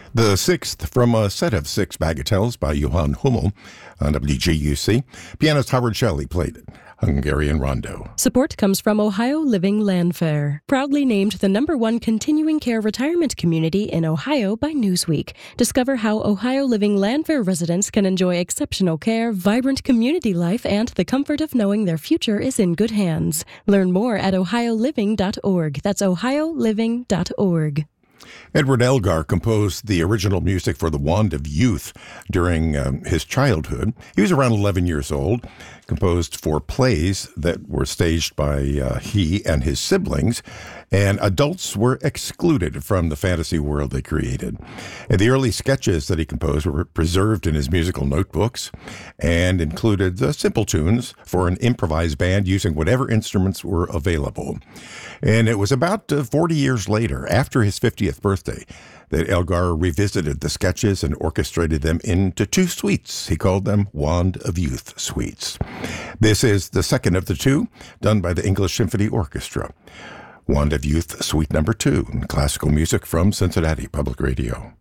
The sixth from a set of six bagatelles by Johann Hummel on WGUC. Pianist Howard Shelley played it. Hungarian Rondo. Support comes from Ohio Living Landfair, proudly named the #1 continuing care retirement community in Ohio by Newsweek. Discover how Ohio Living Landfair residents can enjoy exceptional care, vibrant community life, and the comfort of knowing their future is in good hands. Learn more at ohioliving.org. That's ohioliving.org. Edward Elgar composed the original music for The Wand of Youth during his childhood. He was around 11 years old, composed for plays that were staged by he and his siblings, and adults were excluded from the fantasy world they created. And the early sketches that he composed were preserved in his musical notebooks and included simple tunes for an improvised band using whatever instruments were available. And it was about 40 years later, after his 50th birthday, that Elgar revisited the sketches and orchestrated them into two suites. He called them Wand of Youth suites. This is the second of the two, done by the English Symphony Orchestra. Wand of Youth Suite Number 2, classical music from Cincinnati Public Radio.